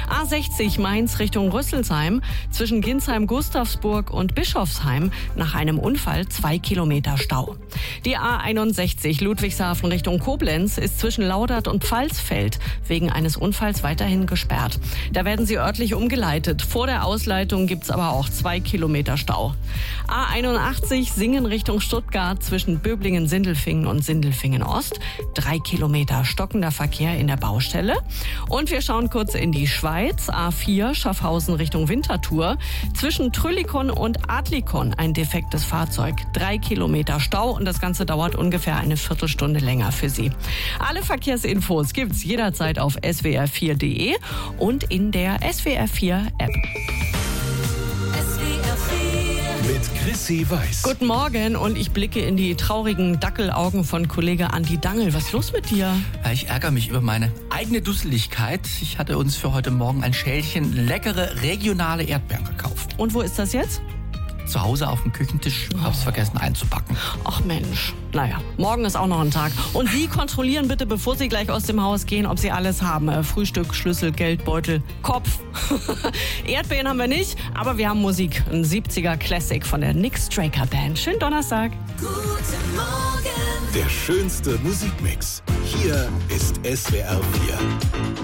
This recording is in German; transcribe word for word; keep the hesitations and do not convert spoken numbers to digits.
A sechzig Mainz Richtung Rüsselsheim, zwischen Ginsheim-Gustavsburg und Bischofsheim nach einem Unfall zwei Kilometer Stau. Die A einundsechzig Ludwigshafen Richtung Koblenz ist zwischen Laudert und Pfalzfeld wegen eines Unfalls weiterhin gesperrt. Da werden sie örtlich umgeleitet. Vor der Ausleitung gibt's aber auch zwei Kilometer Stau. A einundachtzig Singen Richtung Stuttgart zwischen Böblingen-Sindelfingen und Sindelfingen-Ost. Drei Kilometer stockender Verkehr in der Baustelle. Und wir schauen kurz in die Schweiz. A vier Schaffhausen Richtung Winterthur. Zwischen Trüllikon und Adlikon ein defektes Fahrzeug. Drei Kilometer Stau und das Ganze dauert ungefähr eine Viertelstunde länger für Sie. Alle Verkehrsinfos gibt's jederzeit auf s w r vier punkt d e und in der S W R vier App. Mit Chrissy Weiß. Guten Morgen und ich blicke in die traurigen Dackelaugen von Kollege Andi Dangel. Was ist los mit dir? Ja, ich ärgere mich über meine eigene Dusseligkeit. Ich hatte uns für heute Morgen ein Schälchen leckere regionale Erdbeeren gekauft. Und wo ist das jetzt? Zu Hause auf dem Küchentisch, hab's vergessen einzupacken. Ach Mensch, naja, morgen ist auch noch ein Tag. Und Sie kontrollieren bitte, bevor Sie gleich aus dem Haus gehen, ob Sie alles haben. Äh, Frühstück, Schlüssel, Geldbeutel, Kopf. Erdbeeren haben wir nicht, aber wir haben Musik. Ein siebziger Classic von der Nick Straker Band. Schönen Donnerstag. Guten Morgen. Der schönste Musikmix. Hier ist S W R vier.